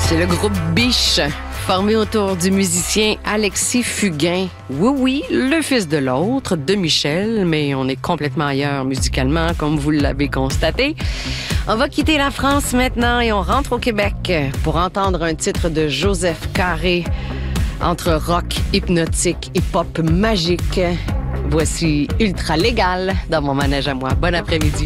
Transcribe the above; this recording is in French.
C'est le groupe Biche, formé autour du musicien Alexis Fugain. Oui, oui, le fils de l'autre, de Michel, mais on est complètement ailleurs musicalement, comme vous l'avez constaté. On va quitter la France maintenant et on rentre au Québec pour entendre un titre de Joseph Carré entre rock hypnotique et pop magique. Voici Ultra Légal dans mon manège à moi. Bon après-midi.